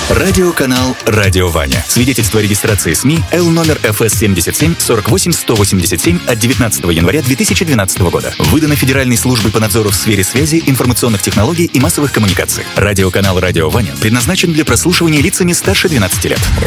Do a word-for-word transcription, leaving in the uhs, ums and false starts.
Радиоканал «Радио Ваня». Свидетельство о регистрации СМИ Л номер эф эс семьдесят семь сорок восемь сто восемьдесят семь от девятнадцатого января две тысячи двенадцатого года. Выдано Федеральной службой по надзору в сфере связи, информационных технологий и массовых коммуникаций. Радиоканал «Радио Ваня» предназначен для прослушивания лицами старше двенадцати лет.